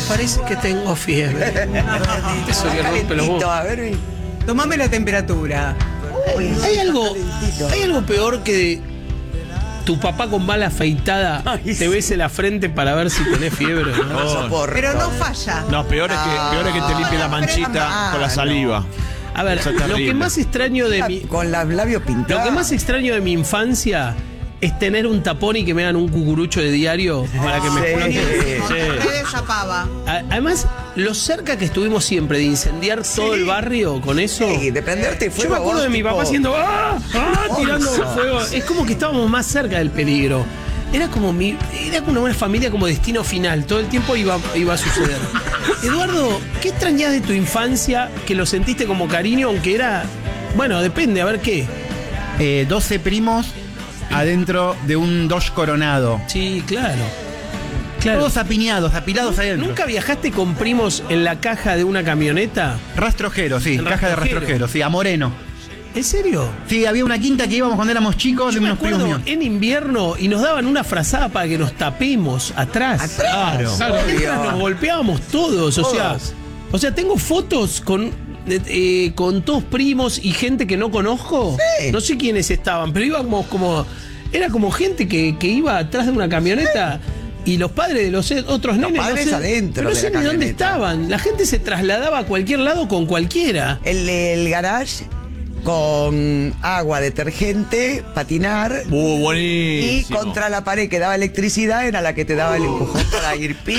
parece que tengo fiebre. Eso que rompe los huevos. A ver, Tomame la temperatura. ¿Hay algo peor que tu papá con mala afeitada te bese la frente para ver si tenés fiebre? no soporto. Pero no falla. No, peor es que te limpie la manchita con la saliva. A ver, Eso es lo que terrible. más extraño de mi... Con los labios pintados. Lo que más extraño de mi infancia es tener un tapón y que me hagan un cucurucho de diario para que me explote. Me desapaba. Además, lo cerca que estuvimos siempre de incendiar todo el barrio con eso. Sí, de prenderte fuego. Yo me acuerdo de mi papá haciendo tirando fuego. Es como que estábamos más cerca del peligro. Era como una familia como destino final. Todo el tiempo iba a suceder. Eduardo, ¿qué extrañás de tu infancia que lo sentiste como cariño, aunque era... Bueno, depende, a ver qué. 12 primos adentro de un Dodge Coronado. Sí, claro. Todos apiñados, apilados adentro. ¿Nunca viajaste con primos en la caja de una camioneta? Rastrojero, sí, ¿En caja de rastrojero? rastrojero, sí, a Moreno. ¿En serio? Sí, había una quinta que íbamos cuando éramos chicos Yo de me unos primos acuerdo míos. en invierno y nos daban una frazada para que nos tapemos atrás. Claro. Mientras nos golpeábamos todos, o sea, tengo fotos con todos primos y gente que no conozco. Sí. No sé quiénes estaban, pero íbamos era como gente que iba atrás de una camioneta. Y los padres de los otros nenes padres no sé, adentro pero no de sé la ni dónde camioneta. estaban. La gente se trasladaba a cualquier lado con cualquiera. El garage con agua, detergente, patinar. Y Buenísimo. contra la pared que daba electricidad era la que te daba el empujón para ir ping.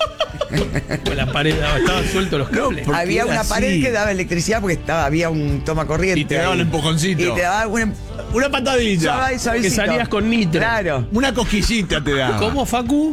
Con la pared estaban sueltos los cables. porque Había era una pared así. que daba electricidad porque había un toma corriente. Y te daba ahí. un empujoncito. Y te daba Una patadilla. Que suavecito. salías con nitro. Claro. Una cosquillita te daba. ¿Cómo, Facu?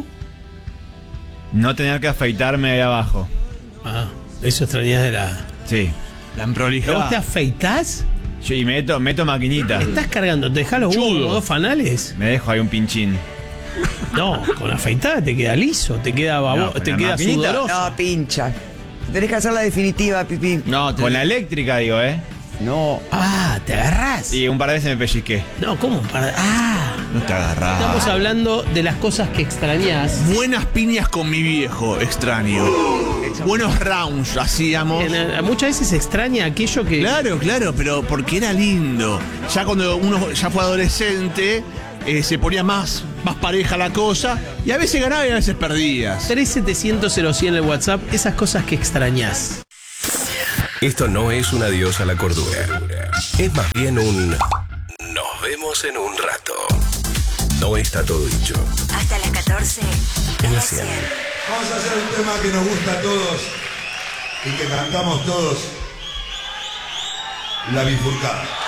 No tener que afeitarme ahí abajo. Ah, eso extrañas de la... Sí. La ¿Pero vos te emprolijada. afeitás? Sí, meto maquinita. ¿Estás cargando? ¿Te dejás los huevos Chudo. como dos fanales? Me dejo ahí un pinchín. No, con afeitada te queda liso, te queda No, con te la queda maquinita, sudoroso. No, pincha. Tenés que hacer la definitiva, pipí. No, Con la eléctrica, digo, ¿eh? No. Ah, ¿te agarrás? Y un par de veces me pellizqué. No, ¿cómo? no te agarrás. Estamos hablando de las cosas que extrañás. Buenas piñas con mi viejo, extraño. Buenos rounds hacíamos. Muchas veces se extraña aquello que... Claro, pero porque era lindo. Ya cuando uno ya fue adolescente, se ponía más pareja la cosa. Y a veces ganaba y a veces perdías. 370-0100 en el WhatsApp, esas cosas que extrañás. Esto no es un adiós a la cordura. Es más bien un nos vemos en un rato. No está todo dicho. Hasta las 14 En la 100. Vamos a hacer un tema que nos gusta a todos y que cantamos todos. La bifurcada.